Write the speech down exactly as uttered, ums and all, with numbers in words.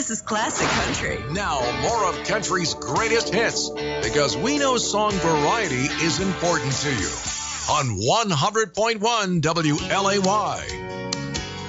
This is classic country. Now, more of country's greatest hits, because we know song variety is important to you. On one hundred point one W L A Y.